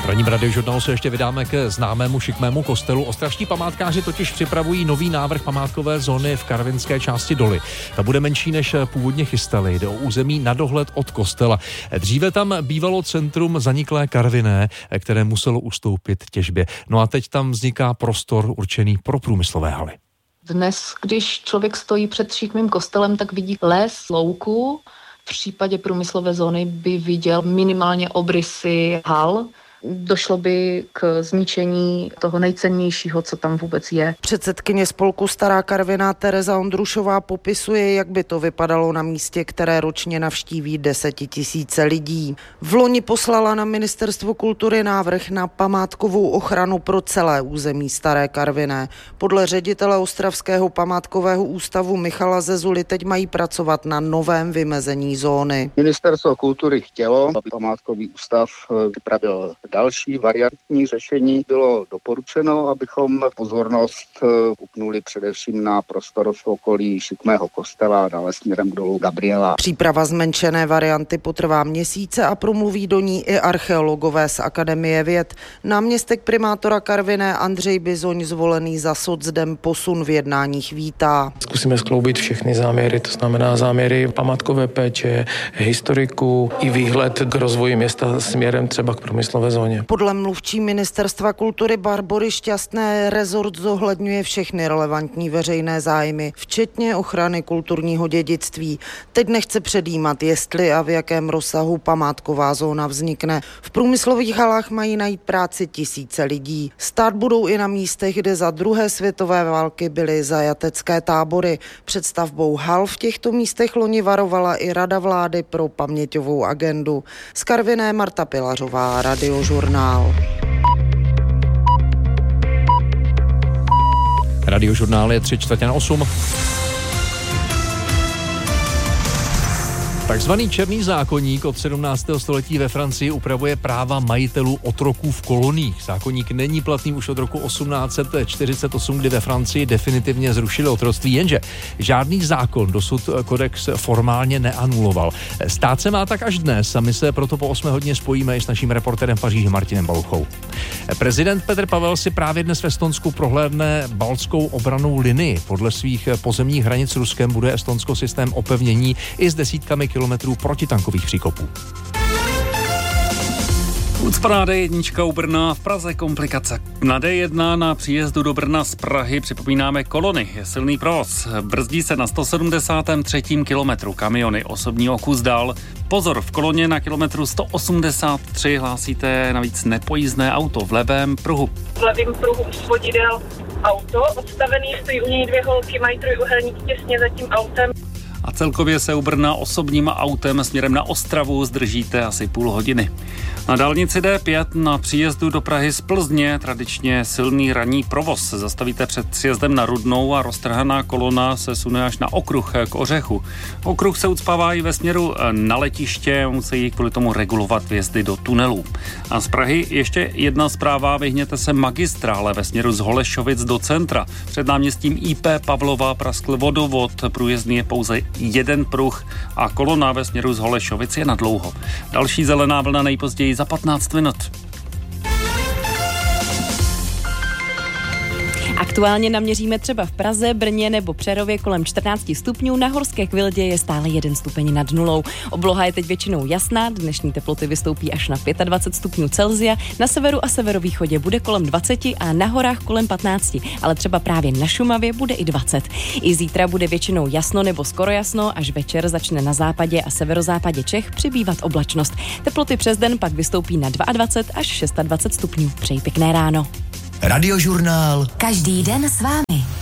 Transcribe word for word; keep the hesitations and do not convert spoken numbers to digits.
V ranním Radiožurnálu se ještě vydáme ke známému šikmému kostelu. Ostravští památkáři totiž připravují nový návrh památkové zóny v karvinské části Doly. Ta bude menší, než původně chystali. Jde o území na dohled od kostela. Dříve tam bývalo centrum zaniklé Karviné, které muselo ustoupit těžbě. No a teď tam vzniká prostor určený pro průmyslové haly. Dnes, když člověk stojí před šikmým kostelem, tak vidí les, louku. V případě průmyslové zóny by viděl minimálně obrysy hal. Došlo by k zničení toho nejcennějšího, co tam vůbec je. Předsedkyně spolku Stará Karviná Tereza Ondrušová popisuje, jak by to vypadalo na místě, které ročně navštíví desetitisíce lidí. V loni poslala na Ministerstvo kultury návrh na památkovou ochranu pro celé území Staré Karviné. Podle ředitele Ostravského památkového ústavu Michala Zezuly teď mají pracovat na novém vymezení zóny. Ministerstvo kultury chtělo, aby památkový ústav připravil další variantní řešení. Bylo doporučeno, abychom pozornost upnuli především na prostor v okolí šikmého kostela a dále směrem k dolu Gabriela. Příprava zmenšené varianty potrvá měsíce a promluví do ní i archeologové z Akademie věd. Náměstek primátora Karviné Andřej Bizoň, zvolený za socdem, posun v jednáních vítá. Zkusíme skloubit všechny záměry, to znamená záměry památkové péče, historiku i výhled k rozvoji města směrem třeba k průmyslové zóně. Podle mluvčí Ministerstva kultury Barbory Šťastné rezort zohledňuje všechny relevantní veřejné zájmy, včetně ochrany kulturního dědictví. Teď nechce předjímat, jestli a v jakém rozsahu památková zóna vznikne. V průmyslových halách mají najít práci tisíce lidí. Stát budou i na místech, kde za druhé světové války byly zajatecké tábory. Před stavbou hal v těchto místech loni varovala i Rada vlády pro paměťovou agendu. Z Karviné Marta Pilařová, Radiožurnál. Radiožurnál je tři čtvrtě na osm. Takzvaný černý zákoník od sedmnáctého století ve Francii upravuje práva majitelů otroků v koloniích. Zákoník není platný už od roku osmnáct set čtyřicet osm, kdy ve Francii definitivně zrušili otroctví, jenže žádný zákon dosud kodex formálně neanuloval. Stát se má tak až dnes a my se proto po osmé hodině spojíme i s naším reportérem v Paříži Martinem Baluchou. Prezident Petr Pavel si právě dnes v Estonsku prohlédne baltskou obrannou linii. Podle svých pozemních hranic s Ruskem bude Estonsko systém opevnění i s desítkami kilometrů protitankových příkopů. Ucpaná dé jedna u Brna, v Praze komplikace. Na dé jedna na příjezdu do Brna z Prahy připomínáme kolony. Je silný provoz. Brzdí se na sto sedmdesátém třetím kilometru. Kamiony osobního kus dál. Pozor, v koloně na kilometru sto osmdesát tři hlásíte navíc nepojízdné auto v levém pruhu. V levém pruhu už vodidel auto odstavený, stojí u něj dvě holky, mají trojúhelník těsně za tím autem. A celkově se u Brna osobním autem směrem na Ostravu zdržíte asi půl hodiny. Na dálnici dé pět na příjezdu do Prahy z Plzně tradičně silný ranní provoz. Zastavíte před sjezdem na Rudnou a roztrhaná kolona se sune až na okruh k Ořechu. Okruh se ucpává i ve směru na letiště, musí kvůli tomu regulovat vjezdy do tunelů. A z Prahy ještě jedna zpráva, vyhněte se magistrále ve směru z Holešovic do centra. Před náměstím í pé Pavlova praskl vodovod, průjezdný je pouze jeden pruh a kolona ve směru z Holešovic je nadlouho. Další zelená vlna nejpozději za patnáct minut. Aktuálně naměříme třeba v Praze, Brně nebo Přerově kolem čtrnáct stupňů, na Horské Kvildě je stále jeden stupeň nad nulou. Obloha je teď většinou jasná, dnešní teploty vystoupí až na dvacet pět stupňů Celsia, na severu a severovýchodě bude kolem dvacet a na horách kolem patnáct, ale třeba právě na Šumavě bude i dvacet. I zítra bude většinou jasno nebo skoro jasno, až večer začne na západě a severozápadě Čech přibývat oblačnost. Teploty přes den pak vystoupí na dvacet dva až dvacet šest stupňů. Přeji pěkné ráno. Radiožurnál. Každý den s vámi.